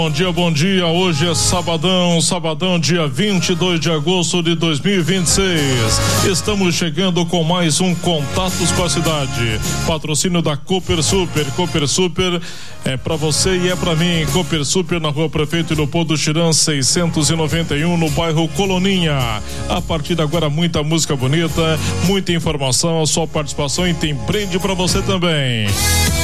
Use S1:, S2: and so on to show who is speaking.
S1: Bom dia, hoje é sabadão, dia 22 de agosto de 2026. Estamos chegando com mais um Contatos com a Cidade. Patrocínio da Cooper Super é pra você e é pra mim. Cooper Super na Rua Prefeito Leopoldo Tirã 691, no bairro Coloninha. A partir de agora, muita música bonita, muita informação, a sua participação e tem brinde pra você também.